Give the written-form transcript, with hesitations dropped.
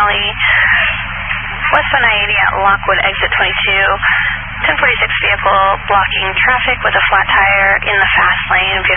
Alley, westbound I-80 at Lockwood exit 22. 1046 vehicle blocking traffic with a flat tire in the fast lane.